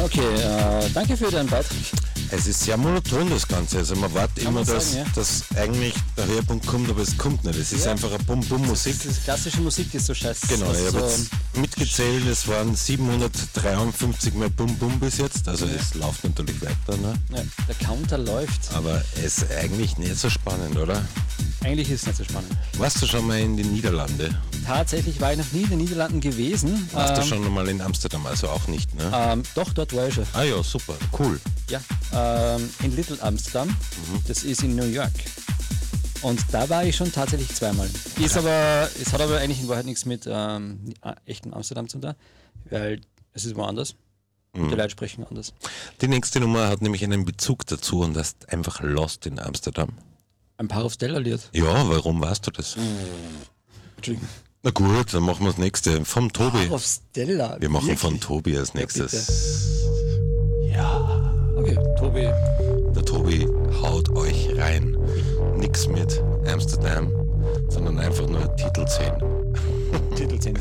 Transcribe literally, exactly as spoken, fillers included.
Okay, äh, danke für deinen Beitrag. Es ist sehr monoton, das Ganze. Also man wartet Kann immer, man sagen, dass, ja. dass eigentlich der Höhepunkt kommt, aber es kommt nicht. Es ist Ja. einfach eine Bum-Bum-Musik. Diese klassische Musik, die ist so scheiße. Genau, ich habe so, jetzt mitgezählt, es waren siebenhundertdreiundfünfzig Mal Bum-Bum bis jetzt. Also es läuft natürlich weiter, ne? ja, der Counter läuft. Aber es ist eigentlich nicht so spannend, oder? Eigentlich ist es nicht so spannend. Warst du schon mal in die Niederlande? Tatsächlich war ich noch nie in den Niederlanden gewesen. Warst ähm, du schon mal in Amsterdam? Also auch nicht, ne? Ähm, doch, dort war ich schon. Ah ja, super, cool. Ja, ähm, in Little Amsterdam. Das ist in New York. Und da war ich schon tatsächlich zweimal. Ist aber, es hat aber eigentlich in Wahrheit nichts mit ähm, echtem Amsterdam zu tun, weil es ist woanders. Die Leute sprechen anders. Die nächste Nummer hat nämlich einen Bezug dazu und das ist einfach Lost in Amsterdam. Ein paar auf Stella liert. Ja, warum weißt du das? Entschuldigung. Na gut, dann machen wir das nächste. Vom Tobi. Auf Stella. Wir machen Wirklich? von Tobi als nächstes. Ja. Okay, Tobi. Der Tobi haut euch rein. Nix mit Amsterdam, sondern einfach nur Titel zehn. Titel zehn.